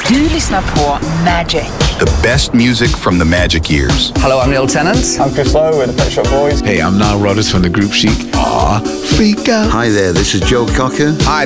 Du lyssnar på Magic. The best music from the Magic years. Hello, I'm Neil Tennant. I'm Chris Lowe with the Pet Shop Boys. Hey, I'm Nile Rodgers from the group Chic. Aw, freak out. Hi there, this is Joe Cocker. Hi,